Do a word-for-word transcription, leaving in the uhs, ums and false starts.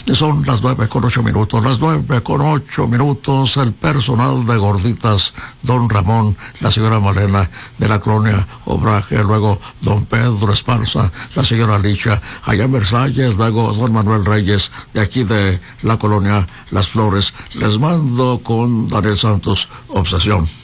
Son las nueve con ocho minutos, las nueve con ocho minutos, el personal de Gorditas, don Ramón, la señora Malena de la colonia Obraje, luego don Pedro Esparza, la señora Licha, allá en Versalles, luego don Manuel Reyes, de aquí de la colonia Las Flores. Les mando con Daniel Santos, Obsesión.